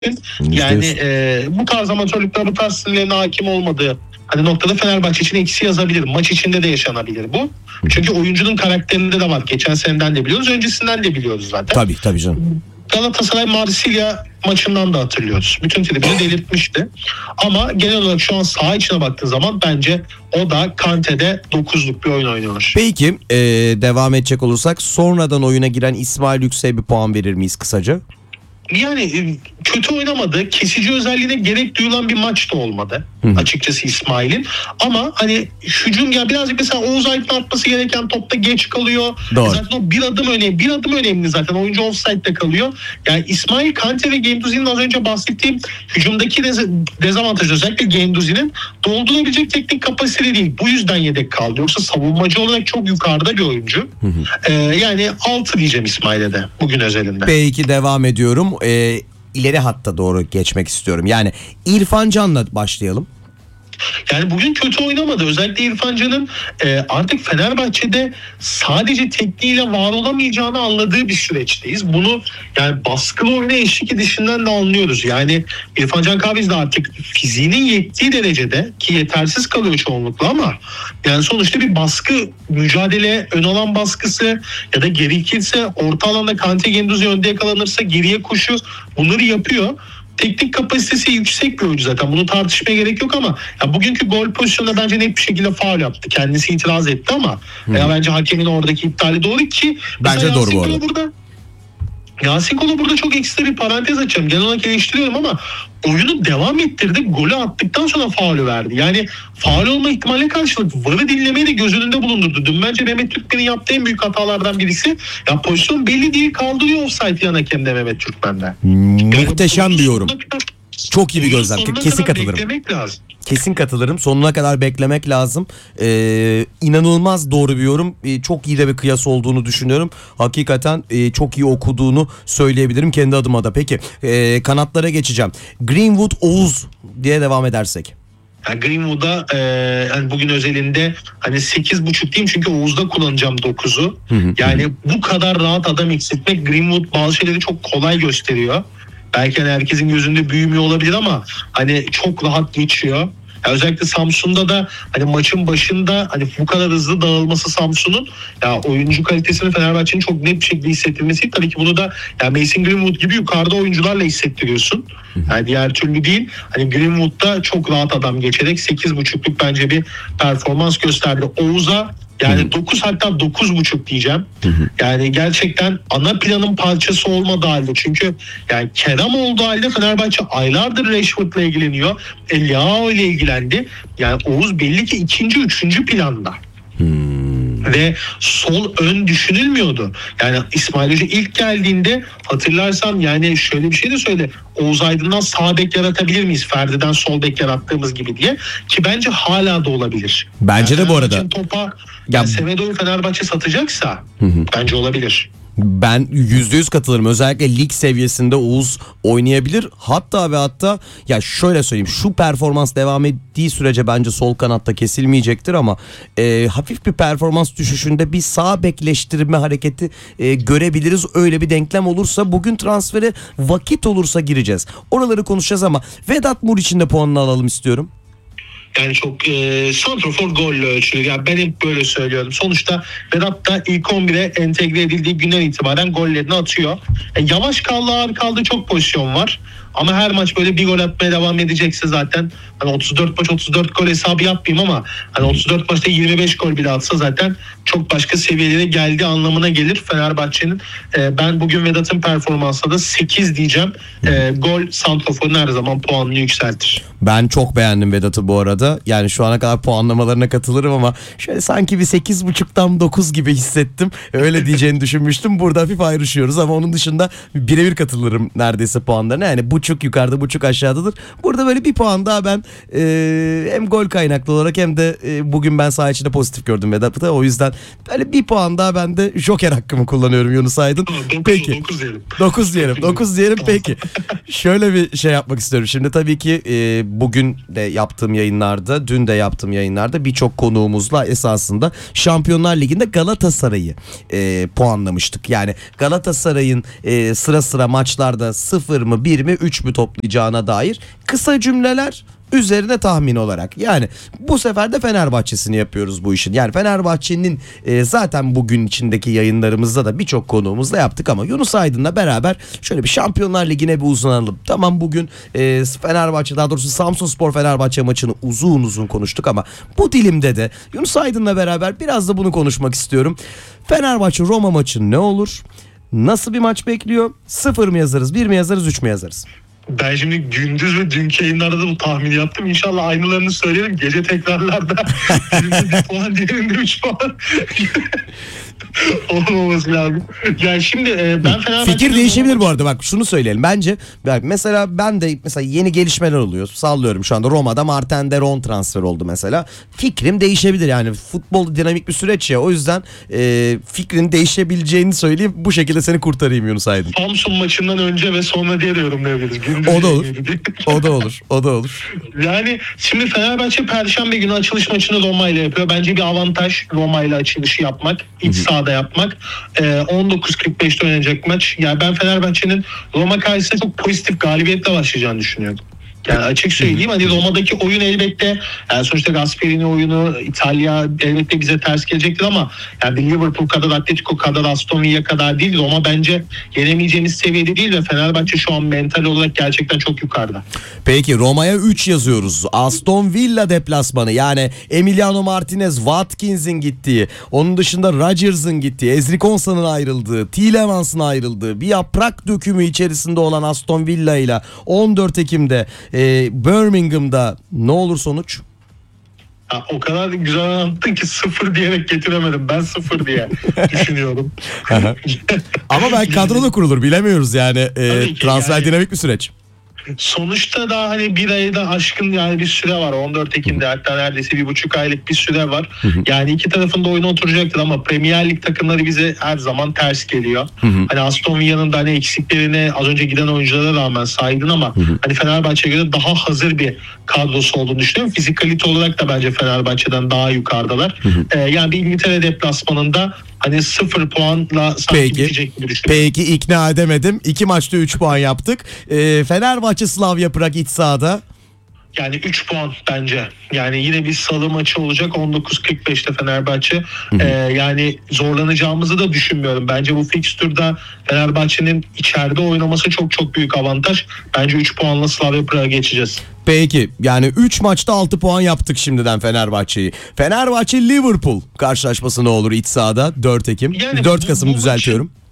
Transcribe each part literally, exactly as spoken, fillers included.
Yani e, bu tarz amatörlükler, bu tarz sinirlerine hakim olmadığı hani noktada Fenerbahçe için eksi yazabilir. Maç içinde de yaşanabilir bu. Çünkü oyuncunun karakterinde de var. Geçen seneden de biliyoruz, öncesinden de biliyoruz zaten. Tabii tabii canım. Galatasaray Marsilya maçından da hatırlıyoruz. Bütün tribünü delirtmişti. Ama genel olarak şu an saha içine baktığın zaman bence o da Kante'de dokuzluk bir oyun oynuyor. Peki ee, devam edecek olursak sonradan oyuna giren İsmail Yüksek'e bir puan verir miyiz kısaca? Yani kötü oynamadı. Kesici özelliğine gerek duyulan bir maç da olmadı. Hı-hı. Açıkçası İsmail'in. Ama hani hücum ya birazcık mesela Oğuz Aydın atması gereken topta geç kalıyor. Doğru. Zaten o bir adım önemli. Bir adım önemli zaten. Oyuncu offside'de kalıyor. Yani İsmail, Kante ve Guendouzi'nin az önce bahsettiğim hücumdaki dez- dezavantajı özellikle Guendouzi'nin doldurabilecek teknik kapasiteli değil. Bu yüzden yedek kaldı. Yoksa savunmacı olarak çok yukarıda bir oyuncu. Ee, yani altı diyeceğim İsmail'e de bugün özelinde. Peki devam ediyorum. Ee, ileri hatta doğru geçmek istiyorum. Yani İrfan Can'la başlayalım. Yani bugün kötü oynamadı. Özellikle İrfan Can'ın e, artık Fenerbahçe'de sadece tekniğiyle var olamayacağını anladığı bir süreçteyiz. Bunu yani baskılı oyuna eşlik edişinden de anlıyoruz. Yani İrfan Can Kahveci de artık fiziğinin yettiği derecede, ki yetersiz kalıyor çoğunlukla, ama yani sonuçta bir baskı, mücadele, ön alan baskısı ya da gerekirse orta alanda Kante Guendouzi önde yakalanırsa geriye koşu, bunları yapıyor. Teknik kapasitesi yüksek bir oyuncu zaten. Bunu tartışmaya gerek yok ama ya bugünkü gol pozisyonunda bence net bir şekilde faul yaptı. Kendisi itiraz etti ama hmm. ya bence hakemin oradaki iptali doğru ki. Bence doğru bu arada. Burada, Yasin Kolo burada çok ekstra bir parantez açacağım. Genel olarak eleştiriyorum ama oyunu devam ettirdi. Golü attıktan sonra faulü verdi. Yani faul olma ihtimaline karşılık varı dinlemeyi de göz önünde bulundurdu. Dün bence Mehmet Türkmen'in yaptığı en büyük hatalardan birisi. Ya pozisyon belli değil, kaldırıyor offside yan hakemde Mehmet Türkmen'de. Muhteşem bir yorum. Çok iyi bir gözlem. Kesin katılırım. Kesin katılırım. Sonuna kadar beklemek lazım. Ee, inanılmaz doğru bir yorum. Ee, çok iyi de bir kıyas olduğunu düşünüyorum. Hakikaten e, çok iyi okuduğunu söyleyebilirim kendi adıma da. Peki e, kanatlara geçeceğim. Greenwood, Oğuz diye devam edersek. Yani Greenwood'a e, yani bugün özelinde hani sekiz buçuk diyeyim çünkü Oğuz'da kullanacağım dokuzu. Yani bu kadar rahat adam eksiltmek, Greenwood bazı şeyleri çok kolay gösteriyor. Belki hani herkesin gözünde büyümüyor olabilir ama hani çok rahat geçiyor. Ya özellikle Samsun'da da hani maçın başında hani bu kadar hızlı dağılması Samsun'un ya oyuncu kalitesini Fenerbahçe'nin çok net bir şekilde hissettirmesi. Tabii ki bunu da ya Mason Greenwood gibi yukarıda oyuncularla hissettiriyorsun. Yani diğer türlü değil. Hani Greenwood'da çok rahat adam geçerek sekiz buçukluk bence bir performans gösterdi. Oğuz'a yani dokuz, hatta dokuz buçuk diyeceğim. Yani gerçekten ana planın parçası olmadığı halde, çünkü yani Kerem olduğu halde Fenerbahçe aylardır Rashford'la ilgileniyor. El Leao ile ilgilendi. Yani Oğuz belli ki ikinci, üçüncü planda. Hmm. Ve sol ön düşünülmüyordu. Yani İsmail Hoca ilk geldiğinde hatırlarsam yani şöyle bir şey de söyle. Oğuz Aydın'dan sağ bek yaratabilir miyiz? Ferdi'den sol bek yarattığımız gibi diye. Ki bence hala da olabilir. Bence yani de bu arada. Topa yani Semedo'yu Fenerbahçe satacaksa hı hı. bence olabilir. Ben yüzde yüz katılırım. Özellikle lig seviyesinde Oğuz oynayabilir. Hatta ve hatta ya şöyle söyleyeyim, şu performans devam ettiği sürece bence sol kanatta kesilmeyecektir ama e, hafif bir performans düşüşünde bir sağ bekleştirme hareketi e, görebiliriz. Öyle bir denklem olursa bugün transfere vakit olursa gireceğiz. Oraları konuşacağız ama Vedat Muriç'in de puanını alalım istiyorum. Yani çok e, santrafor golle ölçülür. Yani ben hep böyle söylüyorum. Sonuçta Vedat da ilk on bire entegre edildiği günden itibaren gollerini atıyor. E, yavaş kaldı, ağır kaldı, çok pozisyon var. Ama her maç böyle bir gol atmaya devam edecekse zaten hani otuz dört maç otuz dört gol hesabı yapmayayım ama hani otuz dört maçta yirmi beş gol bile atsa zaten çok başka seviyelere geldiği anlamına gelir Fenerbahçe'nin. E, ben bugün Vedat'ın performansına da sekiz diyeceğim. E, gol santraforun her zaman puanını yükseltir. Ben çok beğendim Vedat'ı bu arada. Yani şu ana kadar puanlamalarına katılırım ama şöyle sanki bir sekiz buçuktan dokuz gibi hissettim. Öyle diyeceğini düşünmüştüm. Burada hafif ayrışıyoruz ama onun dışında birebir katılırım neredeyse puanlarına. Yani buçuk yukarıda, buçuk aşağıdadır. Burada böyle bir puan daha ben e, hem gol kaynaklı olarak hem de e, bugün ben saha içinde pozitif gördüm Vedat'ı. O yüzden böyle bir puan daha ben de joker hakkımı kullanıyorum Yunus Aydın. Peki. dokuz diyelim. dokuz diyelim. dokuz diyelim peki. Şöyle bir şey yapmak istiyorum. Şimdi tabii ki e, bugün de yaptığım yayınlarda, dün de yaptığım yayınlarda birçok konuğumuzla esasında Şampiyonlar Ligi'nde Galatasaray'ı e, puanlamıştık. Yani Galatasaray'ın e, sıra sıra maçlarda sıfır mı, bir mi, üç üç mü toplayacağına dair kısa cümleler, üzerine tahmin olarak. Yani bu sefer de Fenerbahçe'sini yapıyoruz bu işin. Yani Fenerbahçe'nin e, zaten bugün içindeki yayınlarımızda da birçok konuğumuzda yaptık ama Yunus Aydın'la beraber şöyle bir Şampiyonlar Ligi'ne bir uzanalım. Tamam, bugün e, Fenerbahçe, daha doğrusu Samsunspor Fenerbahçe maçını uzun uzun konuştuk ama bu dilimde de Yunus Aydın'la beraber biraz da bunu konuşmak istiyorum. Fenerbahçe Roma maçı ne olur? Nasıl bir maç bekliyor? Sıfır mı yazarız, bir mi yazarız, üç mü yazarız? Ben şimdi gündüz ve dünkü yayınlarda da bu tahmini yaptım. İnşallah aynılarını söylerim. Gece tekrarlarda birinde bir puan, diğerinde üç puan olmaması lazım. Yani şimdi e, ben Fenerbahçe... Fikir değişebilir bu arada, bak şunu söyleyelim. Bence bak, mesela ben de mesela yeni gelişmeler oluyor. Sallıyorum, şu anda Roma'da Martin Deron transfer oldu mesela. Fikrim değişebilir yani. Futbol dinamik bir süreç ya. O yüzden e, fikrin değişebileceğini söyleyip bu şekilde seni kurtarayım Yunus Aydın. Samsun maçından önce ve sonra diye de yorumlayabiliriz. Gündüz O da olur. O da olur. O da olur. Yani şimdi Fenerbahçe Perşembe günü açılış maçını Roma ile yapıyor. Bence bir avantaj Roma ile açılışı yapmak. İç sahada yapmak. Ee, on dokuz kırk beşte oynanacak maç. Yani ben Fenerbahçe'nin Roma karşısında çok pozitif galibiyetle başlayacağını düşünüyorum. Yani açık söyleyeyim, hani Roma'daki oyun elbette, yani sonuçta Gasperini oyunu, İtalya elbette bize ters gelecektir ama yani bir Liverpool kadar, Atletico kadar, Aston Villa kadar değil. Roma bence yenemeyeceğimiz seviyede değil ve Fenerbahçe şu an mental olarak gerçekten çok yukarıda. Peki Roma'ya üç yazıyoruz. Aston Villa deplasmanı, yani Emiliano Martinez, Watkins'in gittiği, onun dışında Rodgers'ın gittiği, Ezri Konsa'nın ayrıldığı, Tielemans'ın ayrıldığı bir yaprak dökümü içerisinde olan Aston Villa ile on dört Ekim'de e, Birmingham'da ne olur sonuç? Ha, o kadar güzel anlattın ki sıfır diyerek getiremedim. Ben sıfır diye düşünüyorum. Ama belki kadro da kurulur, bilemiyoruz yani. E, transfer yani... dinamik bir süreç. Sonuçta daha hani bir ayda aşkın yani bir süre var. on dört Ekim'de hatta neredeyse bir buçuk aylık bir süre var. Yani iki tarafın da oyuna oturacaktır ama Premier Lig takımları bize her zaman ters geliyor. Hani Aston Villa'nın da hani eksiklerini az önce giden oyunculara rağmen saydın ama hani Fenerbahçe'ye göre daha hazır bir kadrosu olduğunu düşünüyorum. Fizikalite olarak da bence Fenerbahçe'den daha yukarıdalar. Ee, yani bir İngiltere deplasmanında hani sıfır puanla sanki bitecek gibi düşünüyorum. Peki ikna edemedim. İki maçta üç puan yaptık. Ee, Fenerbahçe Slavia Prag iç sahada. Yani üç puan bence. Yani yine bir salı maçı olacak on dokuz kırk beşte Fenerbahçe. Ee, yani zorlanacağımızı da düşünmüyorum. Bence bu fikstürde Fenerbahçe'nin içeride oynaması çok çok büyük avantaj. Bence üç puanla Slavia Prag'a geçeceğiz. Peki yani üç maçta altı puan yaptık şimdiden Fenerbahçe'yi. Fenerbahçe Liverpool karşılaşması ne olur iç sahada dört Ekim? Yani dört bu- Kasım bu düzeltiyorum. maçın-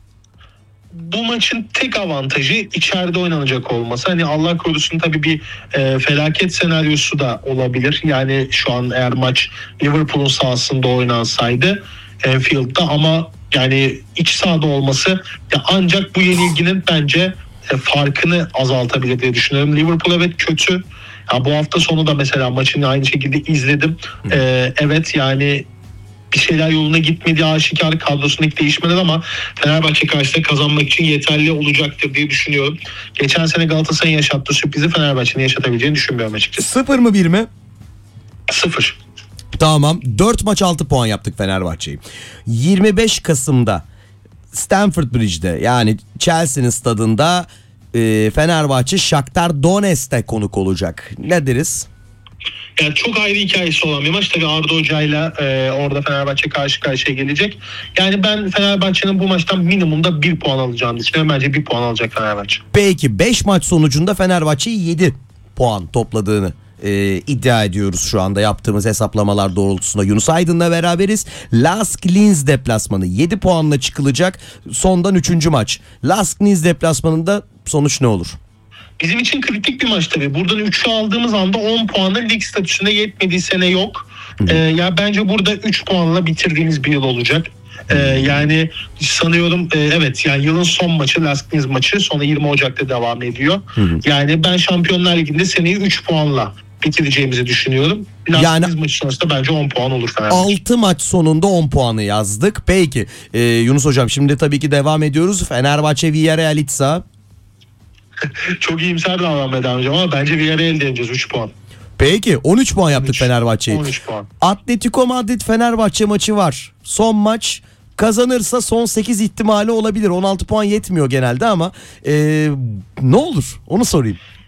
Bu maçın tek avantajı içeride oynanacak olması. Hani Allah korusun tabii bir e, felaket senaryosu da olabilir. Yani şu an eğer maç Liverpool'un sahasında oynansaydı Anfield'da, ama yani iç sahada olması ya ancak bu yenilginin bence e, farkını azaltabilir diye düşünüyorum. Liverpool evet kötü. Ya bu hafta sonu da mesela maçını aynı şekilde izledim. E, evet yani bir şeyler yoluna gitmediği aşikar, kadrosundaki değişmeler, ama Fenerbahçe karşısında kazanmak için yeterli olacaktır diye düşünüyorum. Geçen sene Galatasaray'ın yaşattığı sürprizi Fenerbahçe'nin yaşatabileceğini düşünmüyorum açıkçası. Sıfır mı bir mi? Sıfır. Tamam, dört maç altı puan yaptık Fenerbahçe'yi. yirmi beş Kasım'da Stamford Bridge'de, yani Chelsea'nin stadında e, Fenerbahçe Shakhtar Donetsk'te konuk olacak. Ne deriz? Yani çok ayrı hikayesi olan bir maç. Tabii Arda Hoca'yla e, orada Fenerbahçe karşı karşıya gelecek. Yani ben Fenerbahçe'nin bu maçtan minimumda bir puan alacağını düşünüyorum. Bence bir puan alacak Fenerbahçe. Peki beş maç sonucunda Fenerbahçe'yi yedi puan topladığını e, iddia ediyoruz şu anda yaptığımız hesaplamalar doğrultusunda. Yunus Aydın'la beraberiz. Lask Linz deplasmanı yedi puanla çıkılacak. Sondan üçüncü maç. Lask Linz deplasmanında sonuç ne olur? Bizim için kritik bir maç tabii. Buradan üçü aldığımız anda on puanla lig statüsünde yetmediği sene yok. Ee, ya bence burada üç puanla bitirdiğimiz bir yıl olacak. Ee, yani sanıyorum e, evet yani yılın son maçı Lask Linz maçı, sonra yirmi Ocak'ta devam ediyor. Yani ben Şampiyonlar Ligi'nde seneyi üç puanla bitireceğimizi düşünüyorum. Lask Yani- Linz maçı sonrasında bence on puan olur Fenerbahçe. altı maç sonunda on puanı yazdık. Peki e, Yunus Hocam, şimdi tabii ki devam ediyoruz. Fenerbahçe Villarreal iç saha. Çok iyimser davranmaya devam edeceğim ama bence Villarreal'de yeneceğiz üç puan. Peki on üç puan yaptık on üç Fenerbahçe'yi. on üç puan. Atletico Madrid Fenerbahçe maçı var. Son maç Kazanırsa son sekiz ihtimali olabilir. on altı puan yetmiyor genelde ama e, ne olur onu sorayım.